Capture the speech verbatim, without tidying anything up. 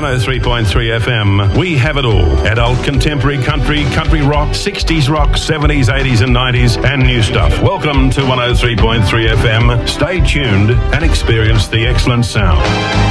oh three point three F M. We have it all. Adult, contemporary, country, country rock, sixties rock, seventies, eighties and nineties, and new stuff. Welcome to one oh three point three F M. Stay tuned and experience the excellent sound.